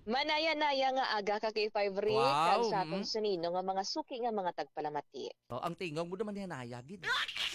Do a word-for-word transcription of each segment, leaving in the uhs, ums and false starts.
Manaya-naya nga aga ka kay five Rick kag Wow. sa atong Mm. sunino nga mga suki nga mga tagpalamati. Oh, ang tingog mo naman yan nayagid.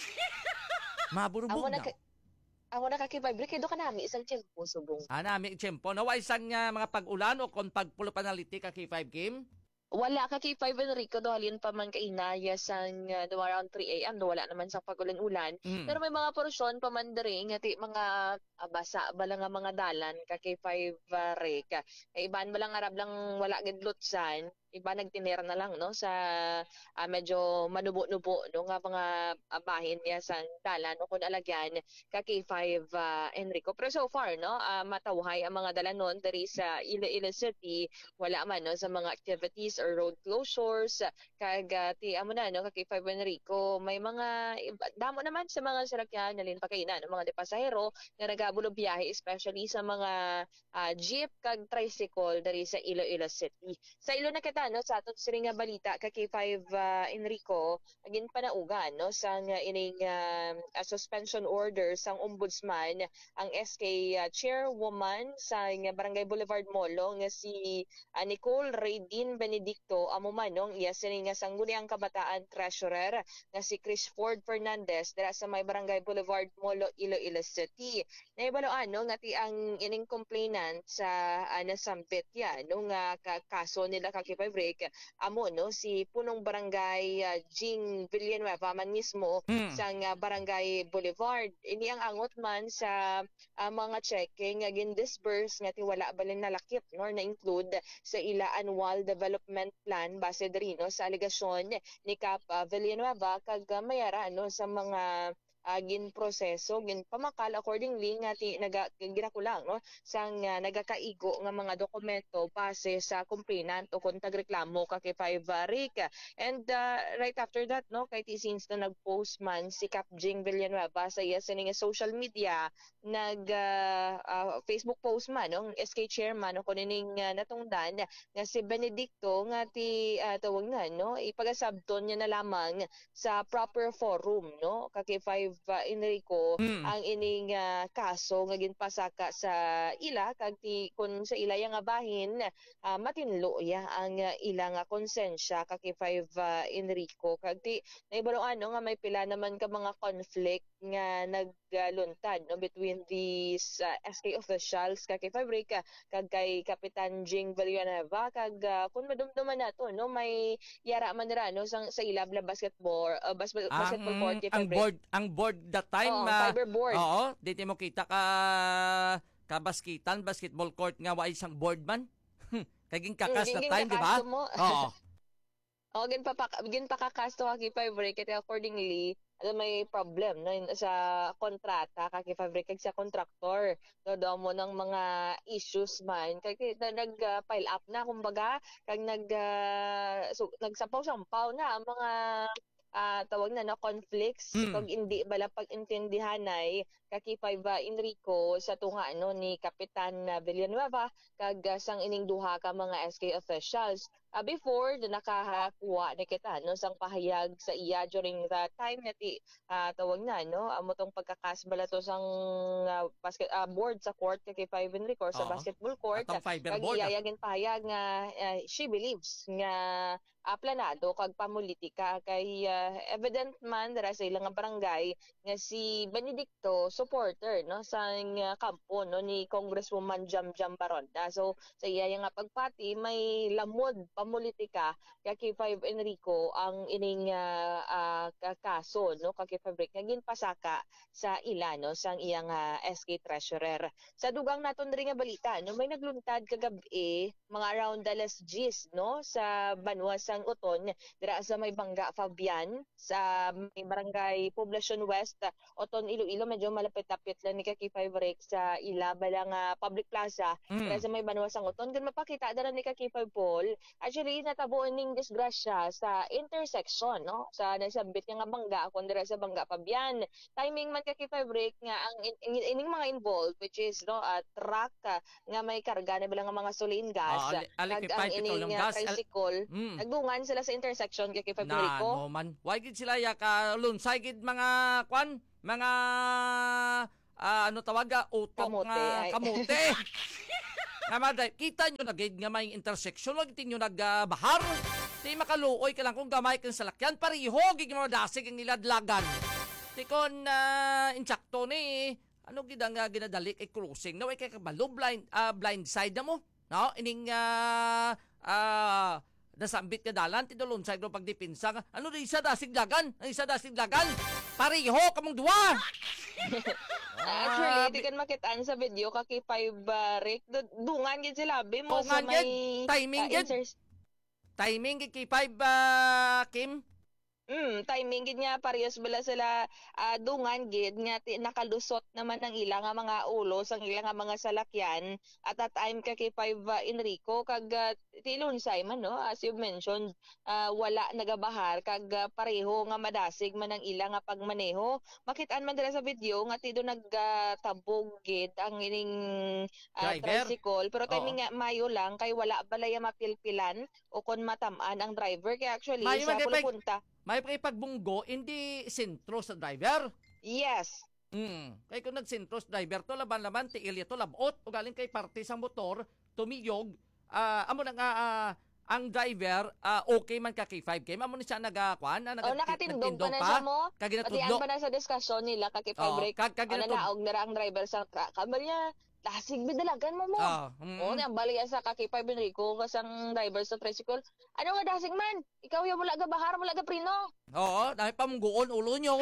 Amo Maburubog na na. ka amo na ka kay five Rick kay do ka nami isang tiyempo subong. Ana, mi tiyempo. Naway isang nga mga pag-ulan o kung pagpulo panaliti ka kay five Kim? Wala ka kay five Enrico do halin pa man kay inaya sang uh, do around three a m do wala naman sang pagulan-ulan. Pero Mm. may mga porsyon pa man diri nga ti mga ah, basa bala nga mga dalan ka kay five uh, Rick. Kay iban balang arab lang wala gid lutsan. Iba nagtinir na lang no sa ah, medyo manubo-nubo no nga mga ah, bahin niya sa dalan o kun alagyan ka kay five uh, Enrico. Pero so far no ah, matawhay ang mga dalanon diri sa Iloilo City wala man no sa mga activities or road closures kag uh, ti amo na no kay five Enrico may mga iba- damo naman sa mga sarakyan nalin pa kay na no, mga de pasahero nga nagabulo biyahe especially sa mga ah, jeep kag tricycle diri sa Iloilo City. Sa ilo na kita no sa aton siri nga balita kay kay five uh, Enrico agin panaugan no sang uh, ining uh, uh, suspension order sang ombudsman ang S K uh, chairwoman sa nga Barangay Boulevard Molo nga si uh, Nicole Raydin Benedicto amo manong iya sini nga sangguniang kabataan treasurer nga si Chris Ford Fernandez dira sa may Barangay Boulevard Molo Iloilo City. Naibaloan no nga ti ang ining complainant sa uh, nasambit ya no nga ka- kaso nila kay five Rick amo no si punong barangay uh, Jing Villanueva man mismo Mm. sa nga Barangay Boulevard. Ini ang angot man sa uh, mga checking nga gin-disburse nga ti wala balin nalakip nor na-include sa ila annual development plan base diri no sa alegasyon ni Cap uh, Villanueva kag uh, mayara no sa mga uh, gin proseso gin pamakal accordingly nga ti naga ginakulang no sang uh, nagakaigo nga mga dokumento base sa complainant o kung tagreklamo ka kay five uh, Rick. And uh, right after that no kay ti since na nag-post man si Cap Jing Villanueva sa iya sining social media nag uh, uh, Facebook post man no S K chairman no kunining uh, natungdan nga si Benedicto nga ti uh, tawag na no ipagasabton niya na lamang sa proper forum no kay five uh, Enrico Mm. ang ining uh, kaso nga ginpasaka sa ila kag ti kun sa ila yang nga bahin uh, matinlo ya ang uh, ila nga konsensya kay five uh, Enrico kag ti naibaro ano nga may pila naman ka mga conflict nga nagluntad no between these uh, S K officials kag kay five Rick kag kay Kapitan Jing Villanueva kag uh, kun madumduman nato no may yara man dira no sa, sa ilab na basketball uh, bas- Ang basketball court kay ang five Rick. board ang board that time Oo, ma fiberboard. oo, dito mo kita ka kabaskitan basketball court nga wa isang board man. Kaging Mm, kakas na gingin time, di ba? kakasto mo. Oo. O gin pa gin pa kakasto ka kay five Rick kaya accordingly ano may problem no in- sa kontrata ka kay five Rick kag sa contractor no daw mo ng mga issues man kay kay na nag-pile up na kumbaga kag nag uh, so, nagsapaw-sampaw na ang mga ah, tawag na no conflicts Mm. kag hindi bala pag-intindihanay kay five uh, Enrico sa tunga no ni Kapitan uh, Villanueva kag uh, sang ining duha ka mga S K officials. Uh, before na nakakuha na kita no sang pahayag sa iya during the time na ti ah, tawag na no amo tong pagkakasbala to sang ah, basket ah, board sa court kay five Enrico sa Oo. basketball court Atong kag fiberboard ah. iyayagin pahayag nga ah, she believes nga ah, planado kag pamulitika kay ah, evident man dira sa ilang nga barangay nga si Benedicto supporter no sa uh, kampo no ni Congresswoman Jam Jam Baronda. So sa iya nga pagpati may lamod pamulitika kay five Enrico ang ining uh, uh, kaso no kay five Rick nga ginpasaka sa ila no sang iyang uh, S K treasurer. Sa dugang naton diri nga balita no may nagluntad kagabi mga around alas diyes no sa Banwa sang Uton dira sa may Bangga Fabian sa may barangay Poblacion West Oton Iloilo medyo malapit-lapit lang ni kay five Rick sa ila balang uh, public plaza dira Mm. sa may Banwa sang Uton kun mapakita dara ni kay five Paul actually natabo ning disgrasya sa intersection no sa nasabit nga bangga kun dira sa Bangga Fabian timing man kay five Rick nga ang in- in- ining mga involved which is no a truck uh, nga may karga na bilang nga mga sulin gas Oh, ali, ali kag kay ang pipe ining petroleum uh, gas. Al, tricycle mm. nagdungan sila sa intersection kay five Na Rico. no man. Why gid sila ya ka lunsay gid mga kwan, mga ah, ano tawag ah, utok Kamote nga ay kamote. Nga mga kita nyo na gid nga may intersection, wag tinyo nagbahar. Di makaluoy ka lang kung gamay kang salakyan, pariho gid mga dasig ang niladlagan. Di kon uh, insakto ni ano gid ang uh, ginadali kay cruising, naway kay kabalo blind uh, blind side na mo, no? Ining uh, uh, nasambit ka dalan tidulon side mo pagdipinsa ka. Ano di isa dasig dagan? Ang isa dasig dagan. Pariho kamong duwa. Actually, di kan makitaan sa video kaki five uh, Rick. Dungan gid sila bi mo sa Tungan may gid, timing uh, gid. insers- Timing gid kay five uh, Kim. Mm, timing gid nga parehas bala sila ah, dungan gid nga ti, nakalusot naman ang ilang nga mga ulo sang ilang nga mga salakyan at that time ka kay five uh, Enrico kag uh, tilon Simon no as you mentioned ah, wala nagabahar kag uh, pareho nga madasig man ang ilang nga pagmaneho makitaan man dira sa video nga tido nagtabog gid ang ining ah, Driver? tricycle pero Oo. timing nga mayo lang kay wala balay mapilpilan o kon matam-an ang driver kay actually Mayo sa man kay pag- pulupunta. May kay pagbunggo hindi sentro sa driver. Yes. Mm. Kay kung nagsentro sa driver to laban-laban ti ilya to labot o galing kay parte sa motor tumiyog ah amo na nga ah, ang driver ah, okay man ka kay five K amo ni siya nagakuan na O nakatindog pa na siya mo. kag Patian ginatudlo. pa na sa diskusyon nila kaki five Oo, break. kag kag Ano ginatudlo. naog na ra ang driver sa truck. Kamar niya, lasig bidalagan mo mo. Ah, mm. O na baliya sa kaki five Enrico kasang driver sa tricycle. Ano nga dasig man? Ikaw yung mula ga bahar, mula ga prino. Oo, dahil pamungguon ulo nyo.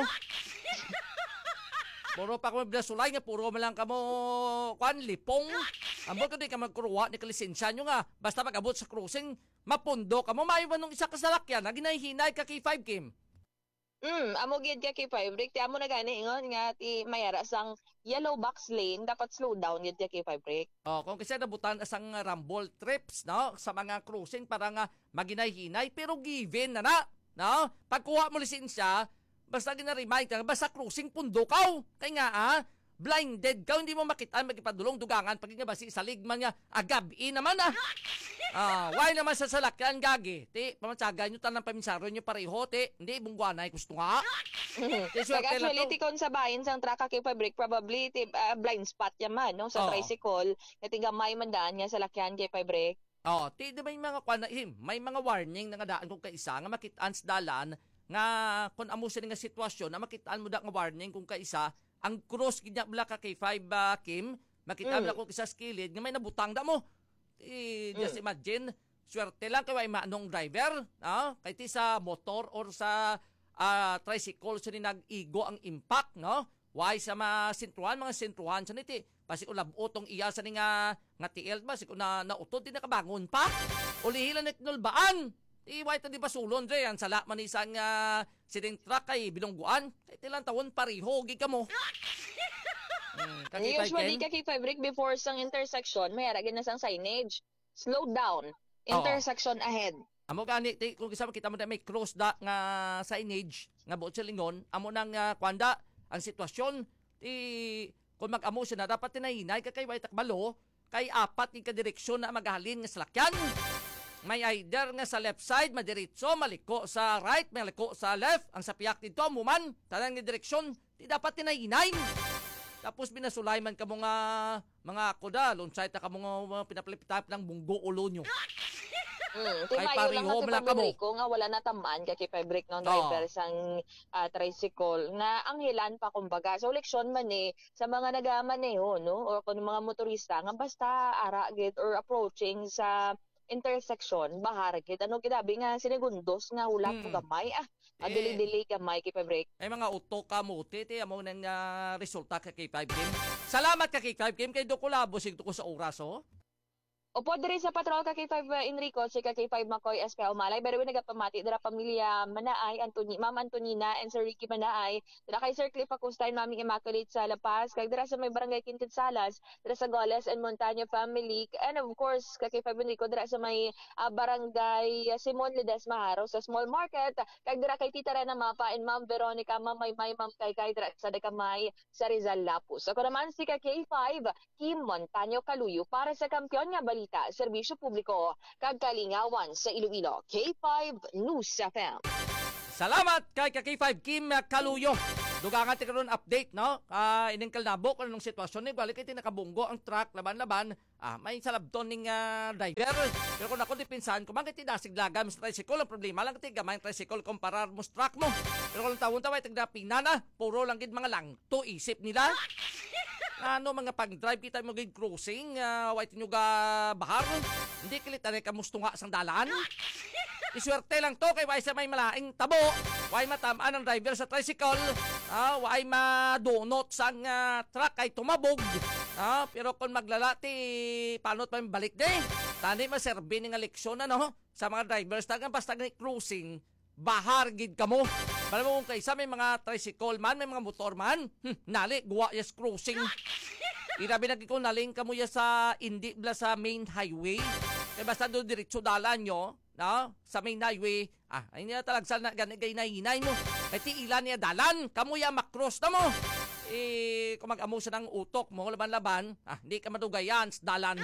Puro pa kamo sulay nga puro man lang kamo kwan lipong. Ambot ko di ka magkuruwa ni kalisensya nyo nga. Basta pag abot sa cruising, mapundo ka mo maiwan nung isa kasalakyan na ginahinay ka kay five Kim. Mm, amo gid kaki five break. Ti amo na gani ingon nga ti mayara sang yellow box lane dapat slow down gid kaki five break. Oh, kung kasi nabutan asang rumble trips, no, sa mga cruising para nga maginay-hinay pero given na na, no? Pagkuha mo lisensya, basta gina-remind ka, basta cruising pundo kaw. Kay nga ah, blinded ka, hindi mo makita magipadulong dugangan pag nga basi sa ligman nga agabi naman ah. Ah, why naman sa salakyan gagi? Ti, pamatsagan nyo tanang paminsaro nyo pareho, ti. Hindi, bungguanay, gusto nga. Ti, Pag swerte lang actually, to. ti kon sa bahin sang truck kaki five break, probably ti ah, blind spot yaman no sa Oo. tricycle. Nga ti gamay man daan nga sa lakyan kay five break. Oh, ti di ba yung mga kwan na him, may mga warning na nga daan kung kaisa nga makitaan sa dalan nga kung amo sa nga sitwasyon na makitaan mo da nga warning kung kaisa ang cross gid bla ka kay five uh, Kim, makitaan Mm. mm. kung isa skilled nga may nabutang da mo. Ti just imagine, swerte lang kay may manong driver, no? Kay ti sa motor or sa ah, tricycle so ni nag-igo ang impact, no? Why sa mga sintruhan, mga sintruhan sa niti. Pasi ulabot tong iya sa ni nga nga tiel ba si na nautod di nakabangon pa. Ulihilan net nulbaan. Ti why ta di ba sulon dre ang sala man isang uh, siding truck kay bilongguan. Kay tilang tawon pariho gi kamo. Hmm, kaki Usually Ken? kaki five break before sang intersection, may ara gid na sang signage. Slow down. Intersection ahead. Amo gani ti kung kisama kita mo na may cross da nga signage nga buot sa lingon, amo nang uh, kwanda ang sitwasyon ti kung mag-amo siya na dapat tinahinay ka kay way takbalo kay apat ni kadireksyon na maghalin nga salakyan. May either nga sa left side madiretso maliko sa right, maliko sa left. Ang sapiak dito muman tanang ni direksyon ti dapat tinahinay. Tapos binasulay man ka mga mga kuda, lonsay ta ka mga pinapalipitap ng bunggo ulo nyo. Mm, ti Ay, mayo lang pareho nga ti man lang kamo. Enrico nga wala na tamaan kaki five break ng Oo. driver sang ah, tricycle na ang hilan pa kumbaga. So leksyon man eh sa mga nagamaneho no or kung mga motorista nga basta ara gid or approaching sa intersection bahar gid ano gidabi nga sinigundos nga hulak Mm. mo gamay ah Eh. dili-dili gamay kay five break. Ay mga utok ka mo, titi, amo nang uh, resulta ka kay five Kim. Salamat ka kay five Kim, kay Dokulabo, sig ko sa oras, oh. Opo, diri sa patrol ka kay five uh, Enrico, si ka kay five Makoy S P Umalay. Pero nagapamati dira pamilya Manaay, Antoni, Ma'am Antonina and Sir Ricky Manaay. Dira kay Sir Cliff Acustay, Mami Immaculate sa La Paz. Kag dira sa may barangay Quinted Salas, dira sa Goles and Montaña family. And of course, ka kay five Enrico, dira sa may uh, barangay uh, Simon Ledesma Haro sa small market. Kag dira kay Tita Rena Mapa and Ma'am Veronica, Ma'am Maymay, Ma'am Kay Kay, dira sa Dekamay sa Rizal Lapus. Ako naman si ka K five, Kim Montaño Kaluyo para sa Kampiyon nga Balita, Serbisyo Publiko, kag Kalingawan sa Iloilo. K five News F M. Salamat kay ka kay five Kim Kaluyo. Duga nga ti karon update, no? Ah, ining kalnabo kung anong sitwasyon ni balik iti nakabunggo ang truck laban-laban. Ah, may salabton ning uh, driver. Pero kung ako dipinsan, kung bakit dasiglaga sa tricycle, ang problema lang ti gamay tricycle comparar mo sa truck mo. Pero kung tawon taway tigda pinana, puro lang gid mga langto isip nila. Ano mga pag-drive kita mo gid cruising, uh, white nyo ga bahar. Hindi kilit ari ka musto nga sang dalan. Iswerte lang to kay way sa may malaing tabo. Way matamaan ang driver sa tricycle. Ah, way madunot sang uh, truck ay tumabog. Ah, pero kung maglalati, paano pa balik de? Tani maserbi ni nga leksyon ano sa mga drivers tagang basta ni cruising, bahar gid kamo. Alam mo kung kaysa may mga tricycle man, may mga motor man, hmm, nali, guwa yes cruising. Irabi na ko naling kamo ya sa hindi bla sa main highway. Kaya basta doon diretso dalan nyo, no? Sa main highway, ah, ay niya talagsal na ganigay na hinay mo. Ay ti ilan niya dalan, kamo ya makross na mo. Eh, kung mag-amo siya ng utok mo, laban-laban, ah, hindi ka madugayan sa dalan.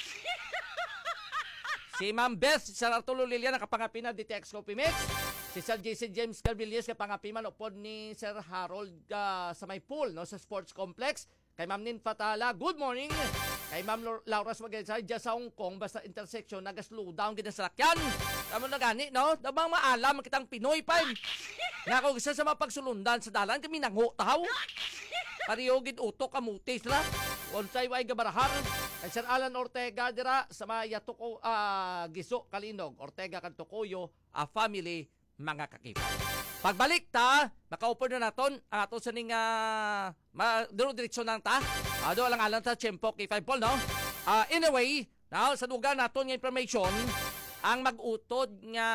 Si Ma'am Beth, si Sir Arturo Lilian, nakapangapi na D T X Coffee Mix. Si Sir J C James Carvilles, kapangapi man upod ni Sir Harold uh, sa may pool, no, sa Sports Complex. Kay Ma'am Nin Fatala, good morning. Kay Ma'am Laura Smagaysa, dyan sa Hong Kong, basta intersection, naga-slow down gina sa lakyan. Tama na gani, no? Dabang maalam kitang Pinoy pa. Nga kung isa sa mga pagsulundan sa dalan, kami nango tahaw. Pariyogid utok kamutis na. Onsay way gabarahar. Kay Sir Alan Ortega dira sa mga Yatuko, uh, Giso, Kalinog, Ortega, Kantokoyo, a uh, family, mga kakip. Pagbalik ta, makaupo na naton ang ato sa ning uh, duro direksyon lang ta. Uh, doon lang alam ta Chempo K five Paul, no? Uh, anyway, no, sa lugar naton nga information, ang mag-utod nga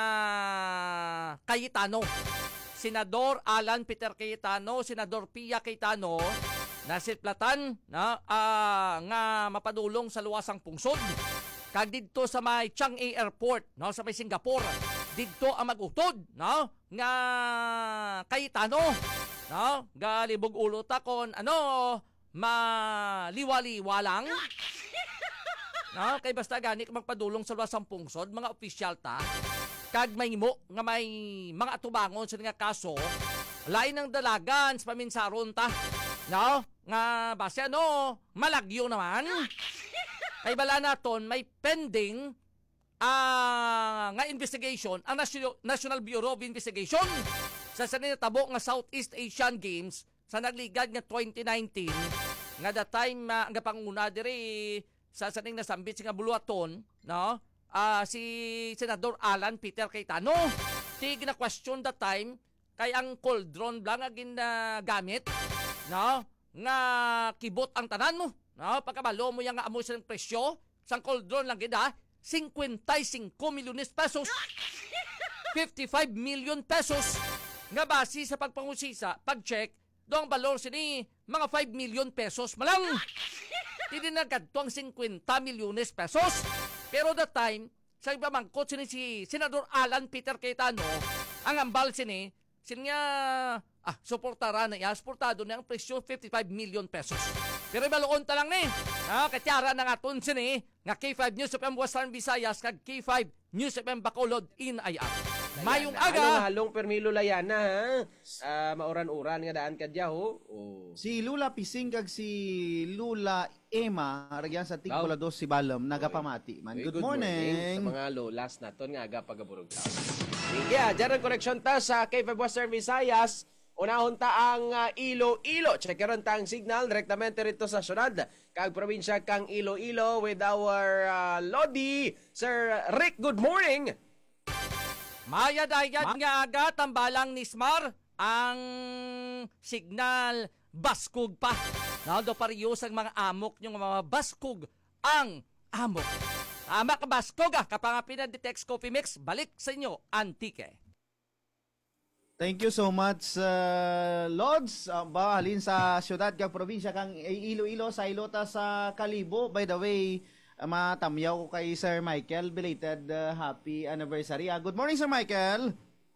Cayetano, Senador Alan Peter Cayetano, Senador Pia Cayetano, nasiplatan na uh, nga mapadulong sa luwasang pungsod. Kag didto sa may Changi Airport, no, sa may Singapore, didto ang mag-utod, no, nga Cayetano, no, galibog ulo ta kon ano maliwaliwa lang. No, kay basta gani magpadulong sa luwasang pungsod, mga opisyal ta. Kag may mo nga may mga atubangon sa nga kaso, lain ng dalagan sa paminsaron ta. No? Nga base ano, malagyo naman. Kay bala naton may pending uh, nga investigation ang National Bureau of Investigation sa sanin tabo nga Southeast Asian Games sa nagligad nga twenty nineteen nga that time uh, nga panguna diri sa saning nasambit nga buluaton, no? Uh, si Senador Alan Peter Cayetano. Ti na question that time kay ang cauldron blang nga ginagamit, no? Nga kibot ang tanan mo, no? Pagkabalo mo yang nga amo sa presyo sang cauldron lang gid ha, fifty-five milyones pesos. fifty-five million pesos. Nga base sa pagpangusisa, pag-check, do ang balor sini mga five million pesos malang. Hindi na kadto ang fifty milyones pesos. Pero that time, sa ibamangkot sini si Senador Alan Peter Cayetano, ang ambal sini, sin nga, ah, suportara na iya, suportado na ang presyo fifty-five million pesos. Pero ibaloon ta lang ni, ah, katyara na nga ton sini, nga K five News F M Western Visayas, kag K five News F M Bacolod in I R. Mayong aga. Halong permilo layana ha. Uh, mauran-uran nga daan kadya ho. Oh. Si Lula Pising kag si Lula Emma ragyan sa Tigbola dos si Balam nagapamati man. Good, good morning. morning. Sa mga lolas naton nga aga pagaburog ta. Sige, diyan correction ta sa K five Western Visayas. Unahon ta ang uh, Iloilo. Checkeron ta ang signal direktamente rito sa syudad kag probinsya kang Iloilo with our uh, Lodi Sir Rick. Good morning. Mayadayad Ma- nga aga tambalang ni Smar ang signal baskog pa. Nado pariyos ang mga amok yung mga baskog ang amok. Ama ka baskog ah, kapangapin na Detex Coffee Mix, balik sa inyo, Antique. Thank you so much, uh, Lods. Uh, ba, halin sa syudad kag probinsya kang Iloilo sa Ilota sa Kalibo. By the way, uh, matamyaw ko kay Sir Michael. Belated uh, happy anniversary. Uh, good morning, Sir Michael.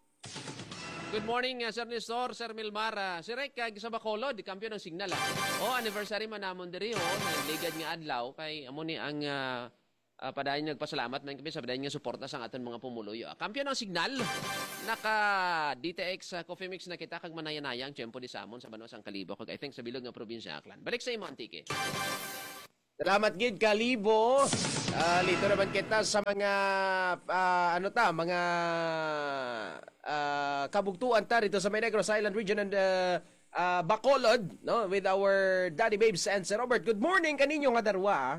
Good morning, uh, Sir Nestor, Sir Milmar. Uh, si Rick, uh, sa Bacolod, di kampiyon ng signal. Ah. O, anniversary man namon diri, o, nagligad nga adlaw, kay amo ni ang uh, Uh, padayon nagpasalamat man kami sa padayon nga suporta sa aton mga pumuloy. Uh, kampiyon ng signal, naka D T X uh, Coffee Mix na kita kag manayanayang tiyempo di samon sa Banwas ang Kalibo kag I think sa bilog nga probinsya Aklan. Balik sa imo Antique. Salamat gid Kalibo. Uh, lito naman kita sa mga uh, ano ta, mga uh, kabugtuan ta rito sa May Negros Island region and uh, uh, Bacolod, no, with our Daddy Babes and Sir Robert. Good morning kaninyo nga darwa.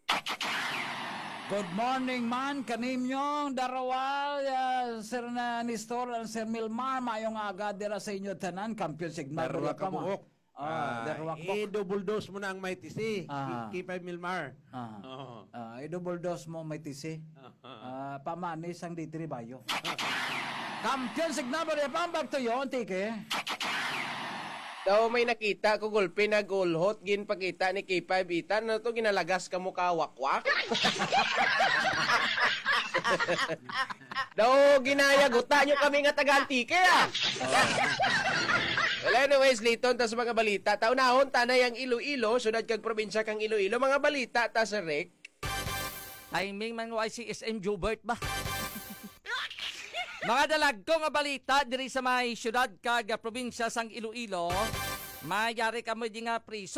Good morning man, kaninyong darawal, uh, Sir na Nestor, and Sir Milmar, mayong aga dira sa inyo tanan, kampiyon signal. Darwa ka buhok. Ah, darwa ka buhok. I-double dose mo na ang may tisi. Ah. K five Milmar. Ah, Oo. ah, i-double dose mo may tisi. Ah, pamanis ang ditri bayo. Kampiyon signal, bari pambag to yun, tike. Daw may nakita ko gulpi na gulhot gin pakita ni K five Itan na to ginalagas ka mukha wakwak. Daw ginayaguta nyo kami nga taga-Antique ah. Well, anyways, liton ta sa mga balita. Taunahon tanay ang Iloilo, sunod kag probinsya kang Iloilo. Mga balita ta sa Rick. Timing man Y C S M Jubert ba? Mga dalagko nga balita diri sa may syudad kag probinsya sang Iloilo, mayari kamo di nga priso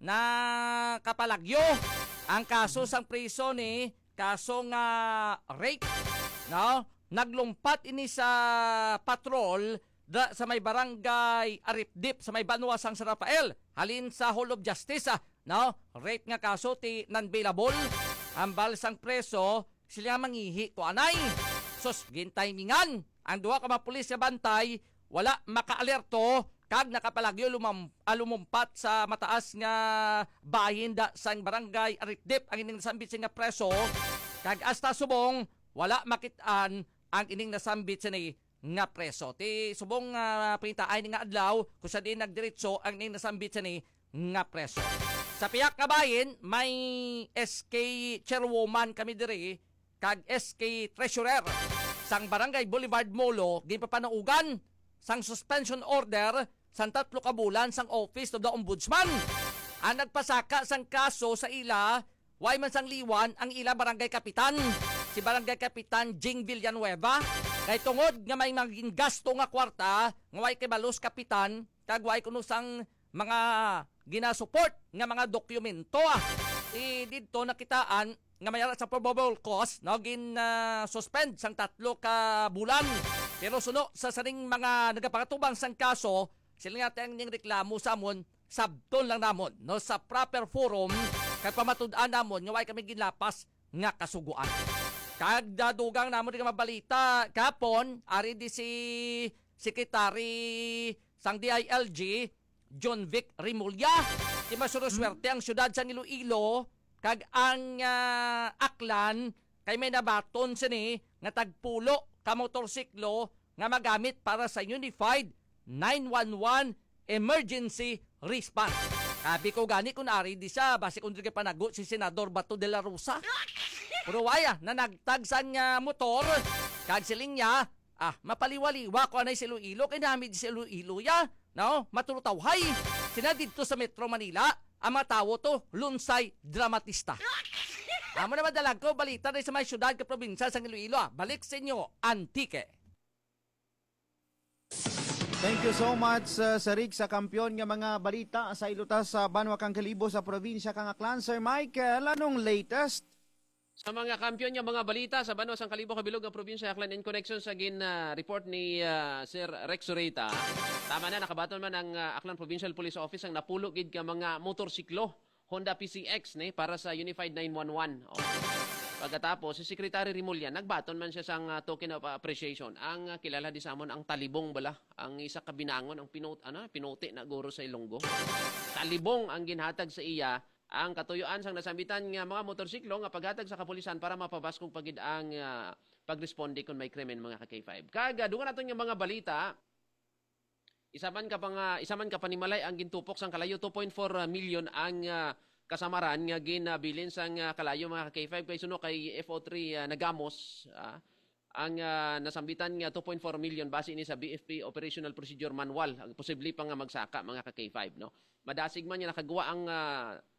na kapalagyo. Ang kaso sang priso ni kaso nga rape, no? Naglumpat ini sa patrol da, sa may barangay Aripdip sa may Banwa sang San Rafael. Halin sa Hall of Justice, ah, no? Rape nga kaso ti non-bailable. Ang balsang preso sila mangihi ko anay. Sos, gintimingan. Ang duha ka mga pulis sa bantay, wala makaalerto, kag nakapalagyo lumam, lumumpat sa mataas nga bahin da sang barangay Aripdip ang ining nasambit nga preso, kag hasta subong, wala makitaan ang ining nasambit sa ni nga preso. Ti subong uh, pintaay ni nga adlaw, kung sa din nagdiretso ang ining nasambit sa ni nga preso. Sa piyak nga bahin, may S K chairwoman kami diri, kag S K treasurer sang Barangay Boulevard Molo ginpapanaugan sang suspension order sang tatlo ka bulan sang Office of the Ombudsman. Ang nagpasaka sang kaso sa ila way man sang liwan ang ila barangay kapitan, si Barangay Kapitan Jing Villanueva, kay tungod nga may maging gasto nga kwarta nga way kay balos kapitan kag way kuno sang mga ginasupport nga mga dokumento ah. I didto nakitaan nga mayara sa probable cause, no, gin uh, suspend sang tatlo ka bulan. Pero suno sa saning mga nagapakatubang sang kaso, sila nga tayong ning reklamo sa amon, sabton lang namon, no, sa proper forum, kag pamatud-an namon, nga way kami ginlapas nga kasuguan. Kag dadugang namon nga mabalita, kapon, ari di si Secretary sang D I L G, John Vic Rimulya, di masuruswerte ang syudad sang Iloilo, kag ang uh, Aklan kay may nabaton sini nga tagpulo ka motorsiklo nga magamit para sa Unified nine one one Emergency Response. Sabi ko gani kun ari di siya basi kun di panago si Senador Bato de la Rosa. Pero waya na nagtag sang uh, motor kag siling niya ah mapaliwaliwa ko anay si Iloilo kay namid si Iloilo ya, no, matulutawhay. Sina dito sa Metro Manila ang mga tao to, lunsay dramatista. Amo na madalag ko, balita rin sa may syudad ka probinsya sa Iloilo. Balik sa inyo, Antique. Thank you so much uh, sa Rick sa kampiyon nga mga balita sa ilutas sa Banwa kang Kalibo sa probinsya kang Aklan. Sir Michael, anong latest? Sa mga kampiyon ng mga balita sa Banwas ang Kalibo kabilog ang probinsya Aklan in connection sa gin uh, report ni uh, Sir Rex Ureta. Tama na nakabaton man ang uh, Aklan Provincial Police Office ang napulo gid ka mga motorsiklo Honda P C X ni para sa Unified nine one one. Oh. Pagkatapos si Secretary Rimulya nagbaton man siya sang uh, token of appreciation. Ang uh, kilala di sa amon ang talibong bala, ang isa ka binangon ang pinot ano pinuti na guro sa Ilonggo. Talibong ang ginhatag sa iya ang katuyuan sang nasambitan nga mga motorsiklo nga paghatag sa kapulisan para mapabas kung pagid ang uh, pagresponde kung may krimen mga ka K five. Kaga dungan naton nga mga balita. Isaman ka pa nga isaman ka panimalay ang gintupok sang kalayo two point four million ang uh, kasamaran nga ginabilin sang uh, kalayo mga ka K five kay suno kay F O three uh, Nagamos uh, ang uh, nasambitan nga two point four million base ini sa B F P Operational Procedure Manual ang posible pa nga magsaka mga ka K five, no. Madasig man nga nakagawa ang uh,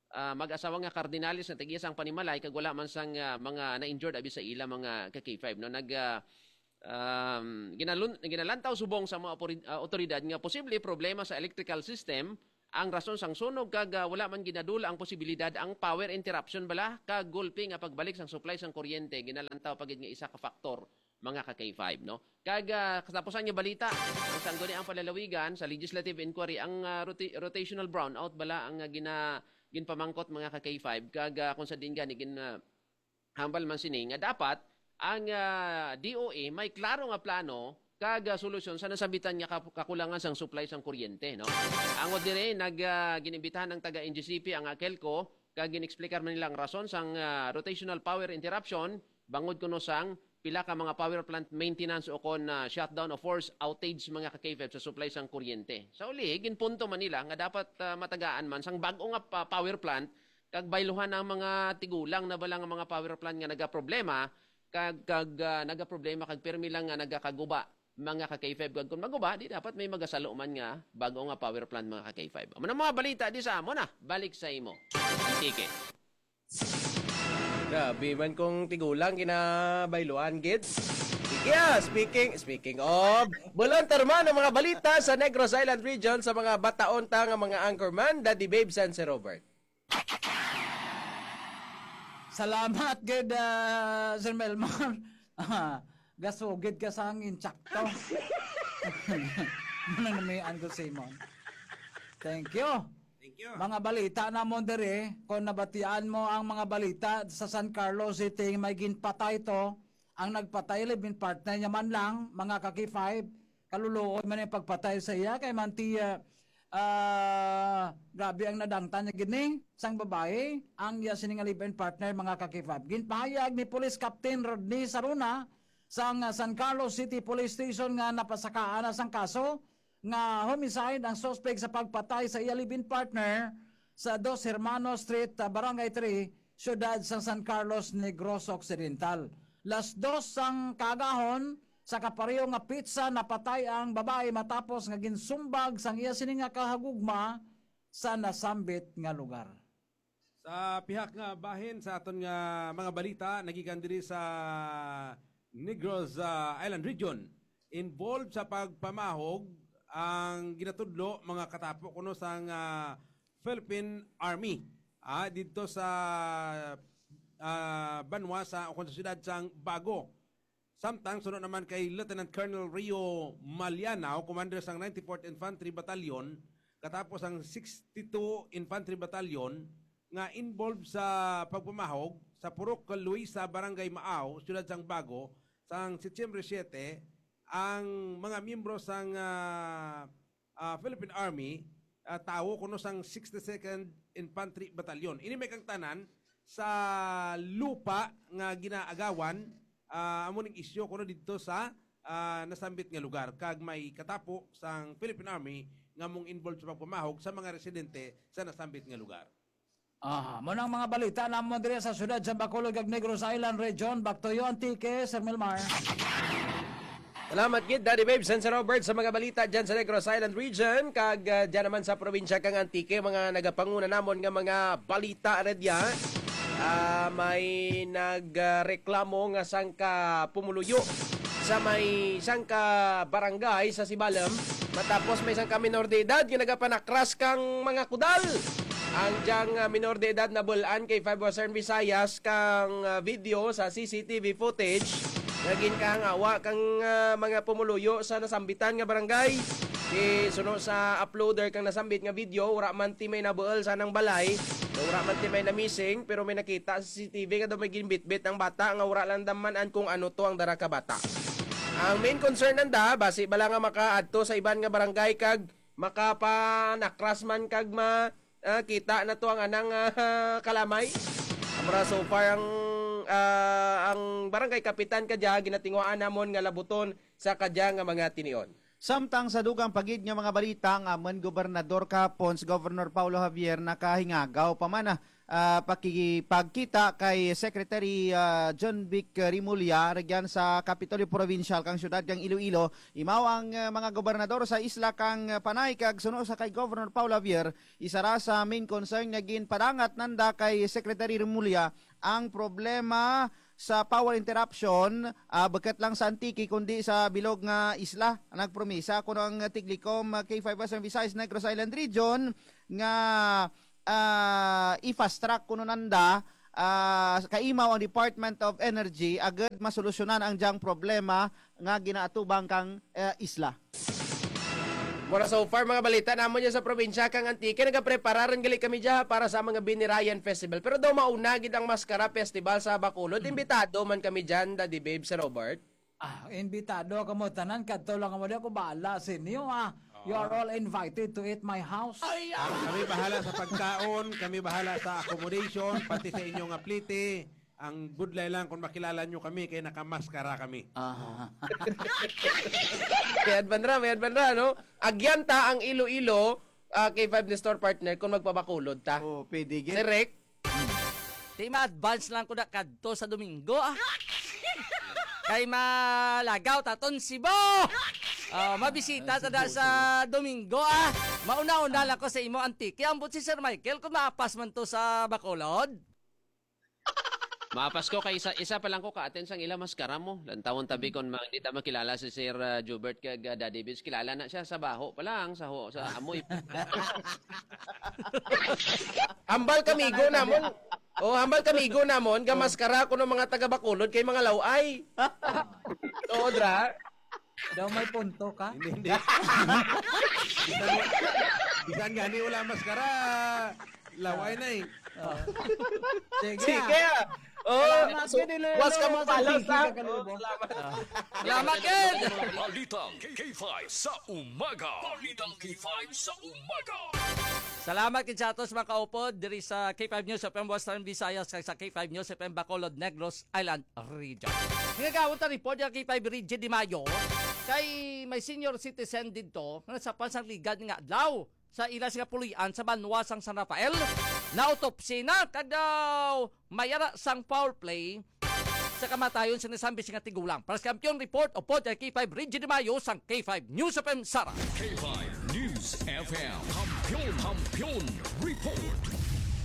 ah, mag-asawa nga kardinalis na tigiyas ang panimalay kag wala man sang ah, mga na-injured abi sa ila mga ka K five no nag ah, um, ginalun, ginalantaw subong sa mga opori- ah, otoridad nga posible problema sa electrical system ang rason sang sunog kag ah, wala man ginadula ang posibilidad ang power interruption bala kag gulpi nga pagbalik sang supply sang kuryente ginalantaw pagid nga isa ka faktor mga ka K five no kag uh, katapusan nga balita ang sangguni ang palalawigan sa legislative inquiry ang ah, roti- rotational brownout bala ang ah, gina ginpamangkot mga ka K five kag ah, kung sa din gani gin ah, hambal man sini nga dapat ang ah, D O A may klaro nga plano kag ah, solusyon sa nasabitan nga kap- kakulangan sang supply sang kuryente no angod dire nag ah, ginimbitahan ng taga N G C P ang Akelco kag ginexplikar man nilang rason sang ah, rotational power interruption bangod kuno sang pila ka mga power plant maintenance o kon uh, shutdown o force outage mga ka K five sa supply sang kuryente. Sa uli, ginpunto man nila nga dapat uh, matagaan man sang bag-o nga pa- power plant kag bayluhan ang mga tigulang na bala nga mga power plant nga nagaproblema kag kag uh, nagaproblema kag permi lang nga nagakaguba mga ka K five kag kun maguba di dapat may magasalo man nga bag-o nga power plant mga ka K five. Amo na mga balita di sa amo na balik sa imo. Tike. Grabe man kong tigulang ginabayluan, kids. Sige, ah, speaking speaking of, buluntar man ang mga balita sa Negros Island region sa mga bataon ta nga mga anchorman, Daddy Babes and si Robert. Salamat gid uh, Sir Melmar. Ah, gasugid ka sa hangin tsakto. Manang namian ko Simon. Thank you. Thank you. Mga balita na mo dire, kung nabatian mo ang mga balita sa San Carlos City, may ginpatay to, ang nagpatay libin partner niya man lang, mga kaki five, kaluluoy man yung pagpatay sa iya, kay manti, uh, uh, grabe ang nadangtan niya gini, sang babae, ang iya sining libin partner, mga kaki five. Ginpahayag ni Police Captain Rodney Saruna, sang uh, San Carlos City Police Station nga napasakaan na sang kaso, nga homicide ang suspect sa pagpatay sa iyalibin partner sa Dos Hermanos Street, uh, Barangay three, siyudad sa San Carlos Negros Occidental. Las dos sang kagahon sa kapareho nga pizza napatay ang babae matapos nga ginsumbag sang iya sini nga kahagugma sa nasambit nga lugar. Sa pihak nga bahin sa aton nga mga balita nagikan diri sa Negros ah, Island region involved sa pagpamahog ang ginatudlo mga katapo kuno sang ah, Philippine Army ah, dito sa ah, Banwa sa o sa siyudad sang Bago. Samtang sunod naman kay Lieutenant Colonel Rio Malianao, commander sang ninety-fourth Infantry Battalion, katapos ang sixty-two Infantry Battalion nga involved sa pagpamahog sa Purok Luisa, Barangay Maaw, siyudad sang Bago, sang Setyembre siyete, ang mga miyembro sang uh, uh, Philippine Army uh, tawo kuno sang sixty-second Infantry Battalion. Ini may kang tanan sa lupa nga ginaagawan uh, amo ning isyu kuno dito sa uh, nasambit nga lugar kag may katapo sang Philippine Army nga mong involved sa pagpamahog sa mga residente sa nasambit nga lugar. Ah, mo nang mga balita na mo dire sa siyudad sa Bacolod kag Negros Island region. Back to you, Antique, Sir Milmar. Salamat gid Daddy Babes and si Robert sa mga balita dyan sa Negros Island region kag uh, dyan naman sa probinsya kang Antique mga nagapanguna namon nga mga balita redya. Uh, may nagreklamo nga sangka pumuluyo sa may sangka barangay sa Sibalem matapos may sangka minor de edad nga nagapanakras kang mga kudal. Ang diyang uh, minor de edad na bulan kay Five Western Visayas kang uh, video sa C C T V footage naging kang awa kang uh, mga pumuluyo sa nasambitan nga barangay. Di suno sa uploader kang nasambit nga video, ura man ti may nabuol sa nang balay, ura man ti may na missing, pero may nakita sa C C T V nga daw may ginbitbit ang bata nga ura lang damanan kung ano to ang dara ka bata. Ang main concern nanda, basi bala nga makaadto sa iban nga barangay kag makapanakras man kag ma uh, kita na to ang anang uh, kalamay. Amra so far ang uh, ang barangay kapitan kadya ginatinguan namon nga labuton sa kadya nga mga tinion. Samtang sa dugang pagid nga mga balita nga man gobernador kapon si Governor Paulo Javier nakahingagaw pa man ah, pakikipagkita kay Secretary ah, John Vic Rimulya regyan sa Kapitolyo Provincial kang syudad kang Iloilo. Imaw ang ah, mga gobernador sa isla kang ah, Panay kag suno sa kay Governor Paul Javier isara sa main concern nga ginpadangat nanda kay Secretary Rimulya ang problema sa power interruption uh, bakat lang sa Antique kundi sa bilog nga isla. Nagpromisa kuno ang Tiglikom uh, K five Western Visayas Negros Island Region nga uh, i-fast track kuno nanda uh, kaimaw ang Department of Energy agad masolusyonan ang jang problema nga ginaatubang kang uh, isla. Mura so far mga balita namon niya sa probinsya kang Antique nagaprepararan gali kami diha para sa mga Binirayan Festival. Pero daw mauna gid ang Maskara Festival sa Bacolod. Imbitado man kami diyan, Daddy Babe, si Robert. Ah, invitado ka mo tanan kadto lang mo di ako bahala sa inyo ah. You are all invited to eat my house. Ah, kami bahala sa pagkaon, kami bahala sa accommodation, pati sa inyong aplite. Ang budlay lang kung makilala nyo kami, kaya nakamaskara kami. Ah. May advanra, may advanra, no? Agyan ta ang Iloilo uh, K five ni store partner kung magpabakulod ta. Oh, pwede Si gid. Rick, Di ma-advance lang ko na kadto sa Domingo ah. Kay malagaw taton Sibo. Oh, mabisita ta da sa Domingo ah. Mauna-una lang ko sa imo Antique. Ambot si Sir Michael kung maapas man to sa Bacolod. Maapas ko kay isa, isa pa lang ko ka-attend sang ila maskara mo. Lantawon tabi kon mga hindi ta makilala si Sir uh, Jubert kag uh, Daddy Biz. Kilala na siya sa baho pa lang, sa, ho, sa amoy. hambal kamigo namon. Oh, hambal kamigo namon, gamaskara ko ng mga taga Bacolod kay mga laway. Oo, dra. Daw may punto ka? Hindi, hindi. Bisan, bisan gani wala maskara. Laway na eh. Sige. Sige. ah. Oh, Salamat, so, Pinilulo. was ka mo palas Sige, ha. Kakalubo. Oh, salamat. Salamat kid. Balitang K five sa umaga. Balitang K five sa umaga. Salamat kid sa atos mga kaupod diri sa K five News F M Western Visayas kag sa K five News F M Bacolod Negros Island Region. Nagawon ta report yung K five Region de Mayo kay may senior citizen dito nga sa pansang ligad nga adlaw sa ilas nga pulian sa Banwasang San Rafael na autopsy na kag daw mayara sang foul play sa kamatayon sa nasambi nga tigulang. Para sa kampiyon report o pod K five Region de Mayo sang K five News F M Sara. K five News F M. Kampiyon, kampiyon, report.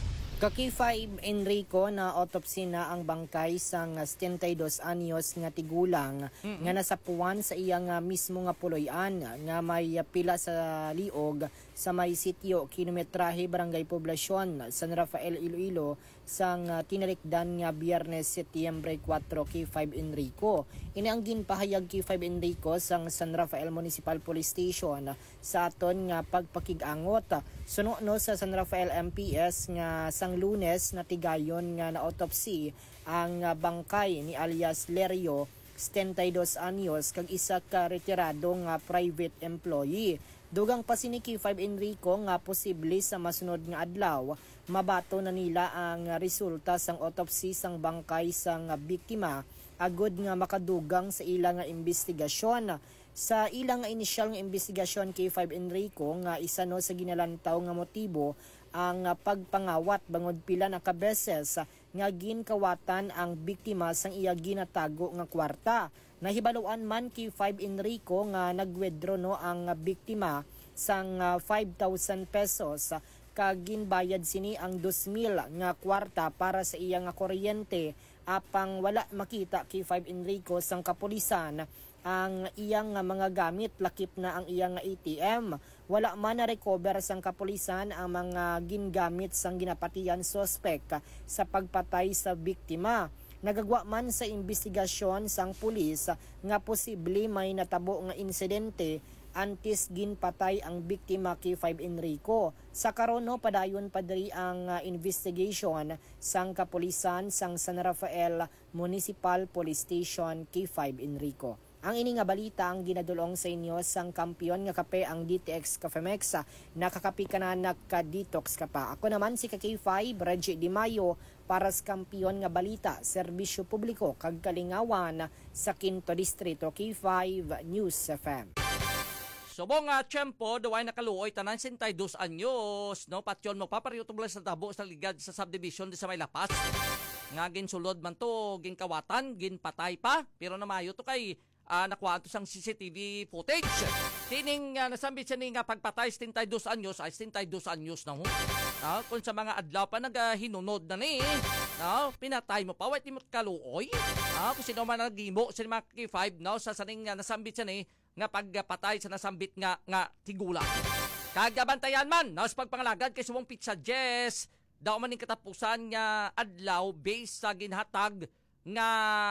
Ka-K five Enrico na autopsy na ang bangkay sang setenta-dos anyos nga tigulang mm-hmm. nga nasapuan sa iyang uh, mismo nga puloy-an nga may uh, pila sa liog sa may sitio kilometrahe barangay Poblasyon San Rafael Iloilo sang uh, tinalikdan nga Biyernes Setyembre kwatro K five Enrico. Ini ang ginpahayag K five Enrico sang San Rafael Municipal Police Station sa aton nga pagpakig-angot. Suno no sa San Rafael M P S nga sang Lunes na tigayon nga na autopsy ang uh, bangkay ni alias Lerio setenta-dos anyos kag isa ka retirado nga private employee. Dugang pa si K five Enrico nga posible sa masunod nga adlaw mabato na nila ang resulta sang autopsy sang bangkay sang biktima agud nga makadugang sa ilang nga investigasyon. Sa ilang nga inisyal nga investigasyon K five Enrico nga isa no sa ginalantaw nga motibo ang pagpangawat bangod pila na kabeses nga ginkawatan ang biktima sang iya ginatago nga kwarta. Nahibaluan man K five Enrico nga nagwedro no ang biktima sang five thousand pesos kag ginbayad sini ang two mil nga kwarta para sa iya nga kuryente apang wala makita K five Enrico sang kapulisan ang iyang mga gamit, lakip na ang iyang A T M. Wala man na recover sang kapulisan ang mga gingamit sang ginapatian suspect sa pagpatay sa biktima. Nagagwa man sa investigasyon sang pulis nga posible may natabo nga insidente antes ginpatay ang biktima K five Enrico. Sa karon no padayon pa diri ang uh, investigation sang kapulisan sang San Rafael Municipal Police Station K five Enrico. Ang ini nga balita ang ginadulong sa inyo sang kampiyon nga kape ang D T X Cafe Mex. Nakakapi ka na nagka-detox ka pa. Ako naman si K five Reggie Di Mayo para sa kampiyon nga balita, serbisyo publiko kag kalingawan sa Quinto Distrito K five News F M. Subong nga tiyempo, daway nakaluoy tanan sintay dos anyos, no? Patyon magpapariyutong sa tabo sa ligad sa subdivision di sa may lapas. Nga ginsulod man to, ginkawatan, ginpatay pa, pero namayo to kay uh, nakuha to sang C C T V footage. Tining uh, nasambit siya ni nga pagpatay sintay dos anyos, ay sintay dos anyos na ho. Uh, kung sa mga adlaw pa naghinunod na ni, no? Pinatay mo pa, wait mo kaluoy. Uh, kung sino man nagimo, sa mga K five, no? Sa saning uh, nasambit siya ni, nga pagpatay sa nasambit nga nga tigula. Kagabantayan man, no, sa pagpangalagad kay subong Pizza Jess, daw man ning katapusan nga adlaw based sa ginhatag nga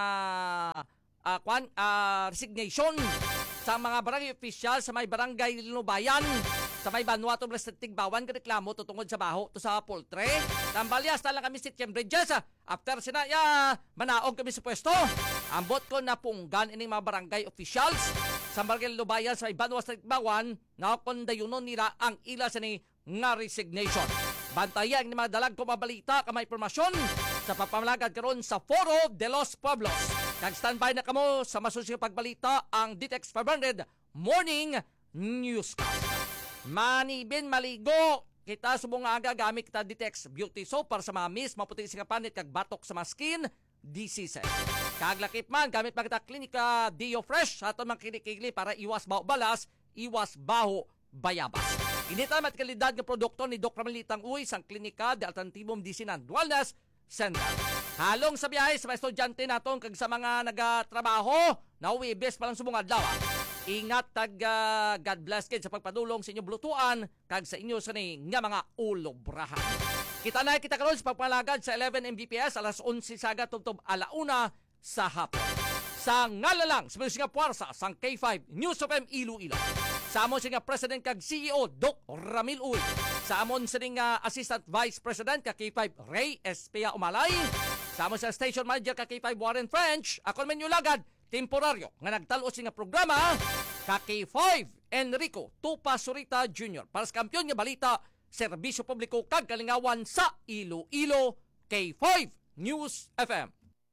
uh, kwan, uh, resignation sa mga barangay official sa may barangay Linubayan, sa may Vanuatu Tigbawan nga reklamo tutungod sa baho to sa poultry. Tambalyas na lang kami si Bridges. After sinaya, manaog kami sa pwesto. Ambot ko na punggan ining mga barangay officials sa barangay Linubayan sa may Vanuatu Tigbawan na kondayunon nila ang ila sa ni nga resignation. Bantayan ni mga dalag ko mabalita ka may impormasyon sa papamalagad karon sa Foro de los Pueblos. Kag-standby na kamo sa masusunod pagbalita ang D T X five hundred Morning Newscast. Manibin maligo, kita subong aga gamit kita D T X Beauty Soap para sa mga miss, maputi sa panit kag batok sa mga skin diseases. Kaglakip man gamit pa kita Klinika Dio Fresh sa aton mga kilikigli para iwas baho balas, iwas baho bayabas. Inita mat kalidad nga produkto ni Doc Ramelitang Uy sang Klinika de Alternatibum Medicina and Wellness Center. Halong sa biyahe sa mga estudyante naton kag sa mga nagatrabaho na uwibes pa lang subong adlaw. Ingat tag uh, God bless kid sa pagpadulong sa inyo blutuan kag sa inyo sa ni nga mga ulobrahan. Kita na kita karon sa pagpalagad sa eleven M B P S alas onse saga tubtob alauna sa hapon. Sa ngalalang sa mga puwersa sang K five News of M Iloilo. Sa amon sa President kag C E O Doc Ramil Uy. Sa amon sa uh, Assistant Vice President kag K five Ray Espea Umalay. Sa amon sa Station Manager kag K five Warren French. Ako men yung lagad temporaryo nga nagtalo nga programa kag K five Enrico Tupa Surita Junior para sa kampiyon nga balita, serbisyo publiko kag kalingawan sa Iloilo. K five News F M.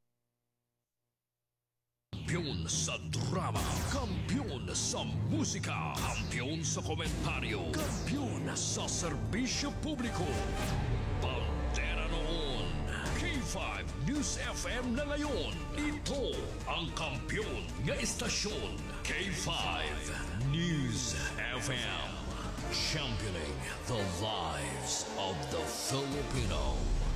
Kampiyon sa drama, kampiyon sa musika, kampiyon sa komentaryo, kampiyon sa serbisyo publiko. Pantera noon, K five News F M na ngayon. Ito ang kampiyon nga istasyon, K five News F M. Championing the lives of the Filipino.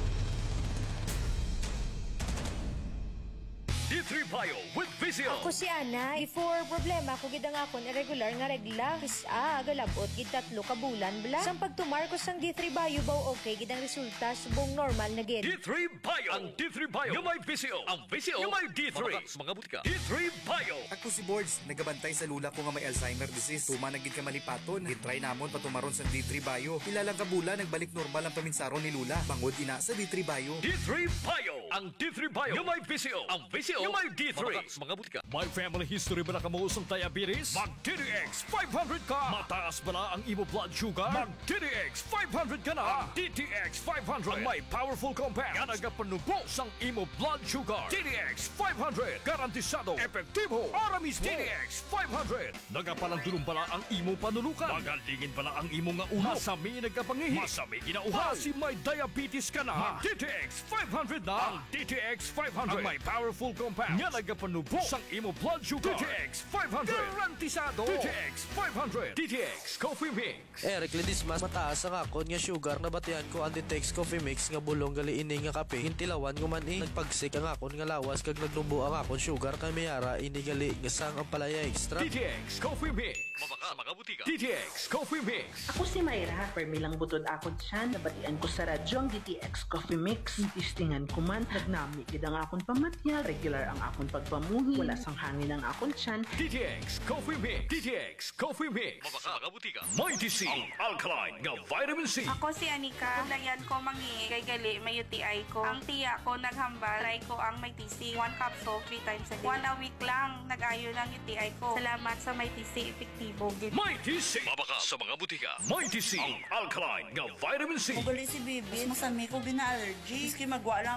D three Bio with Vizio. Ako si Ana. Before problema ko gid ang akon irregular nga regla. Kisa galabot gid tatlo ka bulan bla. Sang pagtumar ko sang D three Bio baw okay gid ang resulta subong normal na gid. D three Bio. Ang D three Bio. Yung may Vizio. Ang Vizio. Yung may D three. Mga, mga butika. D three Bio. Ako si Boards. Nagabantay sa lula ko nga may Alzheimer disease. Tuma na gid ka malipaton. Gitry namon patumaron sa D three Bio. Ilang ka bulan nagbalik normal ang paminsaron ni lula. Bangod ina sa D three Bio. D three Bio. Ang D three Bio. Yung may Vizio. Ang Vizio. Yung may D three. Mga, mga butika. May family history ba na kamuusong diabetes? Mag-D D X five hundred ka. Mataas ba na ang imo blood sugar? Mag-D D X five hundred ka na. Ang D T X five hundred. Ang may powerful compound. Nga nagapanubo sang imo blood sugar. D D X five hundred. Garantisado. Epektibo. Ara mismo. D D X five hundred. Nagapalandulong pala ang imo panulukan. Magalingin pala ang imo nga ulo. Masami nagapangihi. Masami ginauhaw. Kasi may diabetes ka na. Mag-D T X five hundred na. Ang D T X five hundred. Ang may powerful compound. Nga nagapanubo sang imo blood sugar. D T X five hundred. Garantisado. D T X five hundred. D T X Coffee Mix. Eric Ledismas, mataas ang akon nga sugar na batian ko ang D T X Coffee Mix nga bulong gali ini nga kape. Hintilawan ko man eh. Nagpagsik ang akon nga lawas kag nagnubo ang akon sugar kay mayara ini gali nga sang ang palaya extra. D T X Coffee Mix. Mabaka sa mga butika. D T X Coffee Mix. Ako si Mayra. Permilang butod ako dyan. Nabatian ko sa radyo ang D T X Coffee Mix. Tistingan ko man. Nagnami gid ang akon pamatya. Regular ang akon pagpamuhi. Wala sang hangin ang akon tiyan. D T X Coffee Mix. D T X Coffee Mix. Mabaka sa mga butika. Mighty C. Ang alkaline nga vitamin C. Ako si Anika. Dayan ko mangi kay gali may U T I ko. Ang tiya ko naghambal. Try ko ang may T C. One capsule, three times a day. One a week lang. Nag-ayo ng U T I ko. Salamat sa may T C. Epektibo. Mighty C. Mabaka sa mga butika. Mighty C. Ang alkaline nga vitamin C. Ugali si Bibis. Masami ko gina-allergy. Iski magwa lang ko kag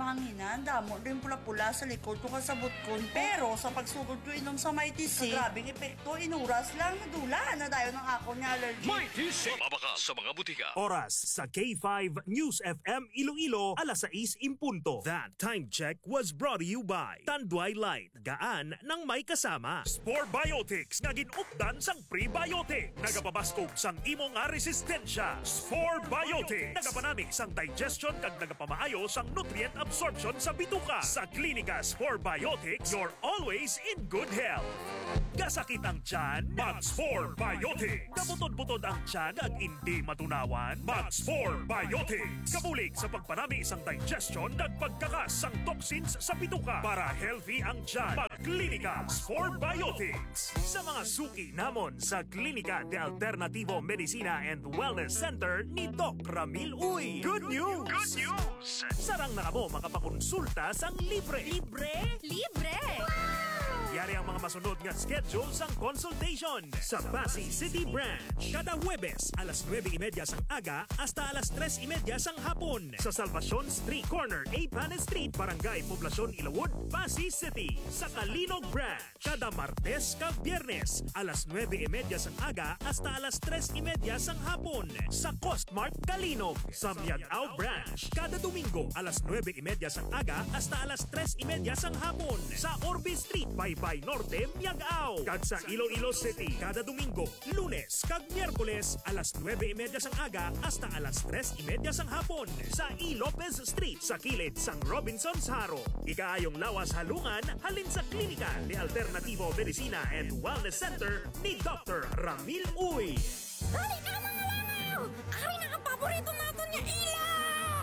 mahanginan, damo din pula-pula sa likod ko kasabot ko. Pero sa pagsugod ko inom sa may tisi, sa grabing epekto, inuras lang nadula na dayo ng ako ni allergy. May tisi! Mabaka sa mga butika. Oras sa K five News F M Iloilo, alas sais impunto. That time check was brought to you by Tanduay Light, gaan ng may kasama. Spore Biotics, nga ginupdan sang prebiotic. Nagapabaskog sang imo nga resistensya. Spore Biotics, nagapanamig sang digestion kag nagapamaayo sang nutrient absorption sa bituka. Sa Klinika Spore Biotics, you're always in good health. Kasakit ang tiyan, mag-Spore Biotics. Kabutod-butod ang tiyan ag hindi matunawan, mag-Spore Biotics. Kabulig sa pagpanami isang digestion at pagkakas sang toxins sa bituka para healthy ang tiyan. Mag-Klinika Spore Biotics. Sa mga suki namon sa Klinika de Alternativo Medicina and Wellness Center ni Doc Ramil Uy. Good news! Good news! Sarang na kamo makapakonsulta sang libre. Libre? Libre! Yari ang mga masunod nga schedule sang consultation sa Pasay City Branch. Kada Huwebes, alas nueve y media sang aga hasta alas tres y media sang hapon sa Salvacion Street Corner, A. Panes Street, Barangay Poblacion, Ilawod, Pasay City. Sa Kalinog Branch, kada Martes kag Biyernes, alas nueve y media sang aga hasta alas tres y media sang hapon sa Costmart Kalinog. Sa Miagao Branch, kada Domingo, alas nueve y media sang aga hasta alas tres y media sang hapon sa Orbe Street, Baybay Norte, Miagao. Kag sa Iloilo City, kada Domingo, Lunes kag Miyerkules, alas nueve y media sang aga hasta alas tres y media sang hapon sa E. Lopez Street sa kilid sang Robinson's Haro. Ikaayong lawas halungan halin sa Klinika de Alternativo Medicina and Wellness Center ni Doctor Ramil Uy. Dali na mga langaw! Ari na ang paborito natin niya ilaw!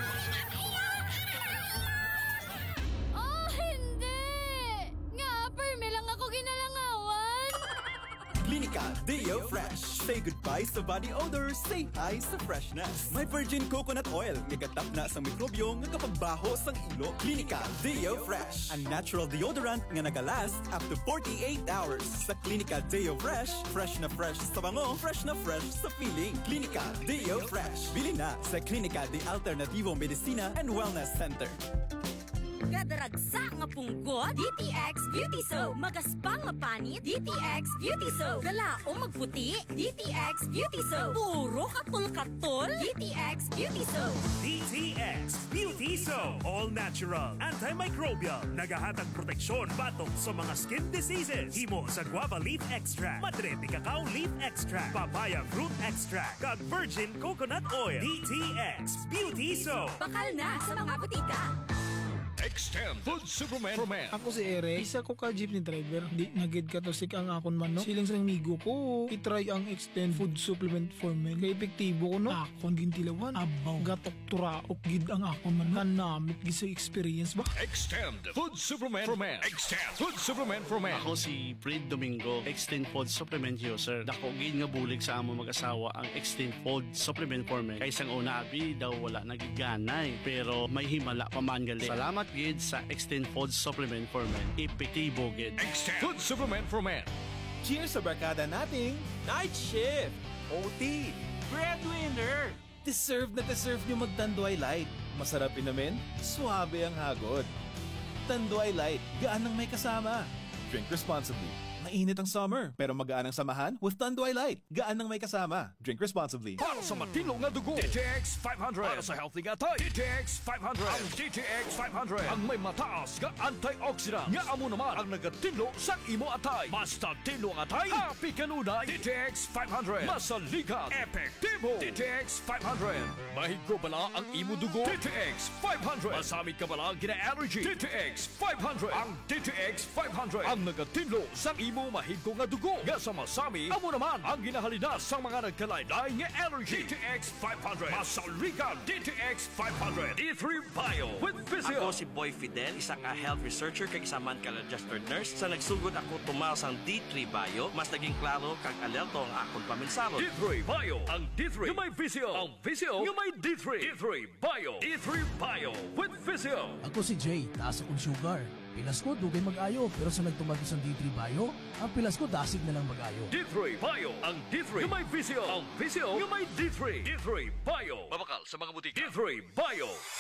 Oh, hindi! Nga, perme lang ako ginalangawan! Klinika Deo Fresh. Say goodbye sa body odor, say hi sa freshness. May virgin coconut oil, nagatap na sa mikrobyo nga kapagbaho sang ilo. Klinika Deo Fresh. Ang natural deodorant nga nagalast up to forty-eight hours. Sa Klinika Deo Fresh, fresh na fresh sa bango, fresh na fresh sa feeling. Klinika Deo Fresh. Bili na sa Klinika de Alternativo Medicina and Wellness Center. Gadaragsa nga punggot, D T X Beauty Soap. Magaspang nga panit, D T X Beauty Soap. Galaong magputi, D T X Beauty Soap. Puro katul-katul, D T X Beauty Soap. D T X Beauty Soap. All natural, antimicrobial, nagahatag proteksyon batok sa mga skin diseases. Himo sa guava leaf extract, madre de cacao leaf extract, papaya fruit extract, kag virgin coconut oil. D T X Beauty Soap. Bakal na sa mga butika. Extend Food Superman for Men. Ako si Eric, isa ko ka jeepney driver. Di nagid ka to sik ang akon man no. Silang sa migo ko, itry ang Extend Food Supplement for Men. Kaya epektibo ko no. Akon gintilawan, abaw, gatok turaok gid ang akon man. Kanamit gid sa experience ba? Extend Food Superman for Men. Extend Food Superman for Men. Ako si Fred Domingo, Extend Food Supplement user. Dako gid nga bulig sa among mag-asawa ang Extend Food Supplement for Men. Kay sang una abi daw wala nagiganay, pero may himala pa man gali. Salamat gid sa Extend Food Supplement for Men. Epektibo gid. Extend Food Supplement for Men. Cheers sa barkada nating Night Shift, O T, Breadwinner. Deserve na deserve nyo mag-Tanduay Light. Masarap inamin, suabe ang hagod. Tanduay Light, gaan ang may kasama. Drink responsibly. Mainit ang summer, pero magaan ang samahan with Tanduay Light. Gaan ang may kasama. Drink responsibly. Para sa matino nga dugo, D T X five hundred. Para sa healthy nga tay, D T X five hundred. Ang D T X five hundred ang may mataas nga antioxidant. Nga amo naman ang nagatino sa imo atay. Basta tino nga atay, happy kanunay. D T X five hundred. Masaligan, epektibo. D T X five hundred. Mahigro bala ang imo dugo. D T X five hundred. Masamit ka bala gina-allergy. D T X five hundred. Ang D T X five hundred ang nagatino sa imo mahigko nga dugo. Nga sa masami, amo naman ang ginahalinas sa mga nagkalaylay nga allergy. D T X five hundred. Masaligan, D T X five hundred. D three Bio with Visio. Ako si Boy Fidel, isa ka health researcher kag isa man ka registered nurse. Sa nagsugod ako tumaw sang D three Bio, mas naging klaro kag alerto ang akong paminsaro. D three Bio, ang D three nga may Visio. Ang Visio nga may D three. D three Bio. D three Bio with Visio. Ako si Jay, taas akong sugar. Pilas ko, dugay mag-ayo. Pero sa nagtumag ko sa D three Bio, ang pilas ko, dasig na lang mag-ayo. D three Bio, ang D three nga may Visio. Ang Visio nga may D three. D three Bio. Mabakal sa mga butika. D three Bio.